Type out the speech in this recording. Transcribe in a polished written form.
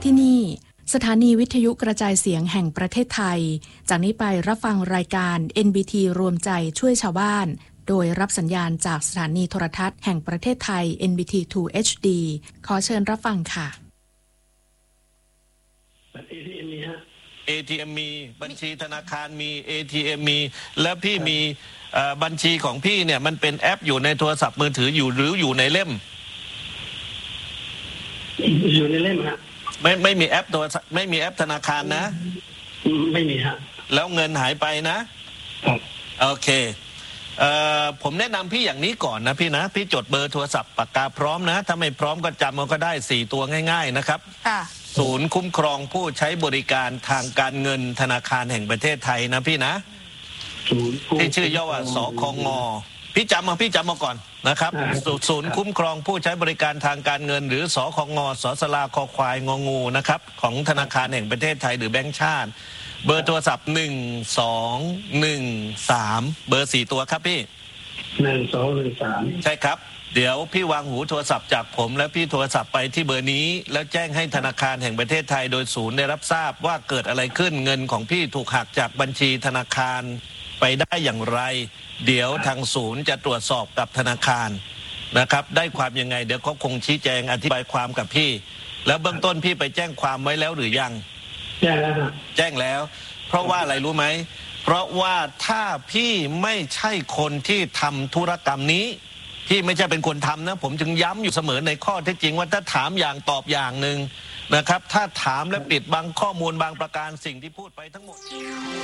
ที่นี่สถานีวิทยุกระจายเสียงแห่งประเทศไทยจากนี้ไปรับฟังรายการ NBT รวมใจช่วยชาวบ้านโดยรับสัญญาณจากสถานีโทรทัศน์แห่งประเทศไทย NBT 2 HD ขอเชิญรับฟังค่ะ ATM มีบัญชีธนาคารมี ATM มีแล้วพี่มีบัญชีของพี่เนี่ยมันเป็นแอปอยู่ในโทรศัพท์มือถืออยู่หรืออยู่ในเล่มอยู่ในเล่มฮะไม่มีแอปตัวไม่มีแอปธนาคารนะไม่มีฮะแล้วเงินหายไปนะครับโอเคผมแนะนำพี่อย่างนี้ก่อนนะพี่นะพี่จดเบอร์โทรศัพท์ปากกาพร้อมนะถ้าไม่พร้อมก็จำมันก็ได้4ตัวง่ายๆนะครับศูนย์คุ้มครองผู้ใช้บริการทางการเงินธนาคารแห่งประเทศไทยนะพี่นะที่ชื่อย่อว่าสคง.พี่จำมาก่อนนะครับศูนย์คุ้มครองผู้ใช้บริการทางการเงินหรือสคง.สสลาคควายงองูนะครับของธนาคารแห่งประเทศไทยหรือแบงก์ชาติเบอร์โทรศัพท์1213เบอร์4ตัวครับพี่ 1213 ใช่ครับเดี๋ยวพี่วางหูโทรศัพท์จากผมแล้วพี่โทรศัพท์ไปที่เบอร์นี้แล้วแจ้งให้ธนาคารแห่งประเทศไทยโดยศูนย์ได้รับทราบว่าเกิดอะไรขึ้นเงินของพี่ถูกหักจากบัญชีธนาคารไปได้อย่างไรเดี๋ยวทางศูนย์จะตรวจสอบกับธนาคารนะครับได้ความยังไงเดี๋ยวเขาคงชี้แจงอธิบายความกับพี่แล้วเบื้องต้นพี่ไปแจ้งความไว้แล้วหรือยังแจ้งแล้วเพราะว่าอะไรรู้ไหมเพราะว่าถ้าพี่ไม่ใช่คนที่ทำธุรกรรมนี้พี่ไม่ใช่เป็นคนทำนะผมจึงย้ำอยู่เสมอในข้อเท็จจริงว่าถ้าถามอย่างตอบอย่างหนึ่งนะครับถ้าถามและปิดบังข้อมูลบางประการสิ่งที่พูดไปทั้งหมด